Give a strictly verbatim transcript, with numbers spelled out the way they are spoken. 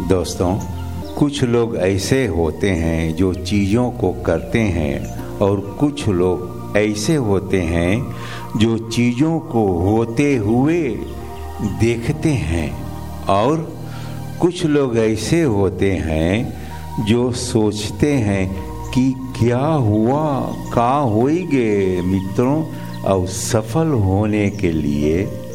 दोस्तों, कुछ लोग ऐसे होते हैं जो चीज़ों को करते हैं और कुछ लोग ऐसे होते हैं जो चीज़ों को होते हुए देखते हैं और कुछ लोग ऐसे होते हैं जो सोचते हैं कि क्या हुआ, कहाँ होएंगे। मित्रों, और सफल होने के लिए